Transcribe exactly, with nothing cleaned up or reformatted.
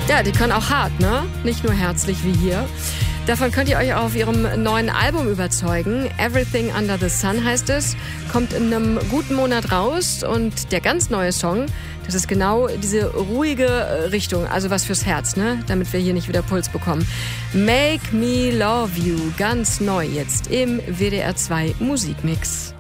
Ja, die können auch hart, ne? Nicht nur herzlich wie hier. Davon könnt ihr euch auch auf ihrem neuen Album überzeugen. Everything Under the Sun heißt es. Kommt in einem guten Monat raus. Und der ganz neue Song, das ist genau diese ruhige Richtung. Also was fürs Herz, ne? Damit wir hier nicht wieder Puls bekommen. Make Me Love You. Ganz neu jetzt im W D R zwei Musikmix.